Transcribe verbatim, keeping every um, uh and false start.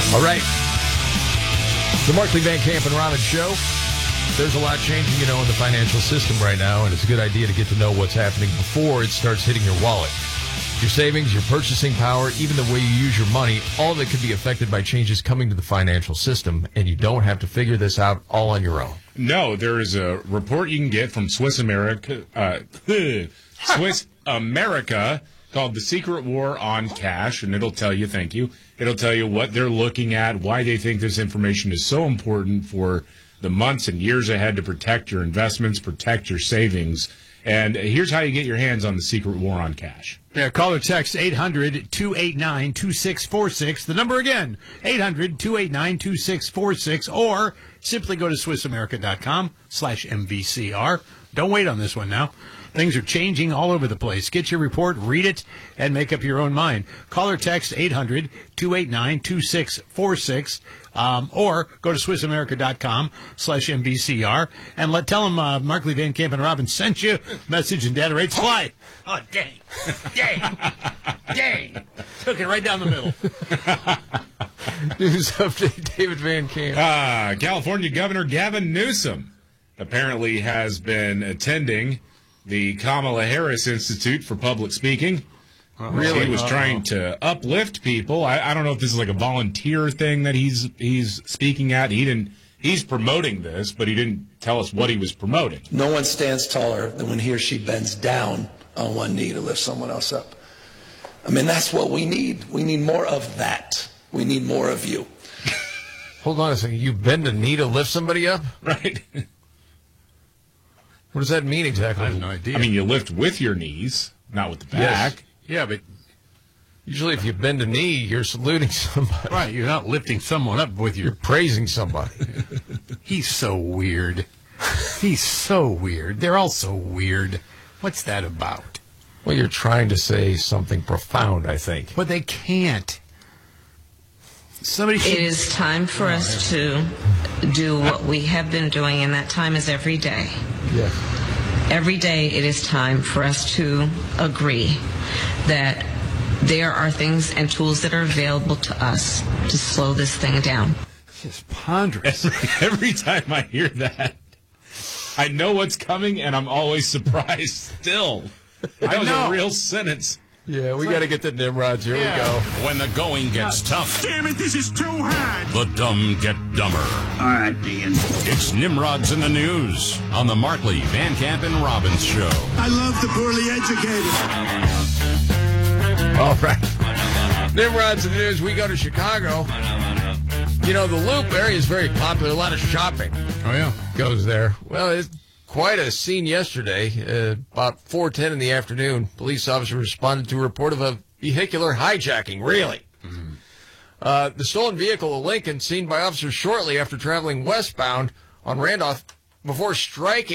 All right. The Markley, Van Camp, and Robbins Show. There's a lot changing, you know, in the financial system right now, and it's a good idea to get to know what's happening before it starts hitting your wallet. Your savings, your purchasing power, even the way you use your money, all of it could be affected by changes coming to the financial system, and you don't have to figure this out all on your own. No, there is a report you can get from Swiss America, uh, Swiss America called The Secret War on Cash, and it'll tell you, thank you, it'll tell you what they're looking at, why they think this information is so important for the months and years ahead to protect your investments, protect your savings. And here's how you get your hands on The Secret War on Cash. Yeah, call or text eight hundred, two eight nine, two six four six. The number again, eight hundred, two eight nine, two six four six. Or simply go to swissamerica.com slash MVCR. Don't wait on this one now. Things are changing all over the place. Get your report, read it, and make up your own mind. Call or text eight hundred, two eight nine, two six four six. Um, or go to swissamerica.com slash MVCR and let tell them uh, Markley, Van Camp, and Robbins sent you. Message and data rates fly. Oh, dang. Dang. Dang. Took it right down the middle. News update, David Van Camp. Uh, California Governor Gavin Newsom apparently has been attending the Kamala Harris Institute for Public Speaking. Uh, really? He was Uh-oh. trying to uplift people. I, I don't know if this is like a volunteer thing that he's he's speaking at. He didn't. He's promoting this, but he didn't tell us what he was promoting. No one stands taller than when he or she bends down on one knee to lift someone else up. I mean, that's what we need. We need more of that. We need more of you. Hold on a second. You bend a knee to lift somebody up? Right. What does that mean exactly? I have no idea. I mean, you lift with your knees, not with the back. Yes. Yeah, but usually if you bend a knee, you're saluting somebody. Right, you're not lifting someone up with your... You're praising somebody. He's so weird. He's so weird. They're all so weird. What's that about? Well, you're trying to say something profound, I think. But they can't. Somebody should... It is time for us to do what we have been doing, and that time is every day. Yes. Every day it is time for us to agree that there are things and tools that are available to us to slow this thing down. It's ponderous. Every, every time I hear that, I know what's coming, and I'm always surprised still. That was a real sentence. Yeah, we got to get the Nimrods. Here yeah. we go. When the going gets tough. Damn it, this is too hard. The dumb get dumber. All right, Dean. It's Nimrods in the News on the Markley, Van Camp, and Robbins Show. I love the poorly educated. All right. Nimrods in the News. We go to Chicago. You know, the Loop area is very popular. A lot of shopping. Oh, yeah. Goes there. Well, it's quite a scene yesterday. Uh, about four ten in the afternoon, police officer responded to a report of a vehicular hijacking. Really? Mm-hmm. Uh, the stolen vehicle, a Lincoln, seen by officers shortly after traveling westbound on Randolph before striking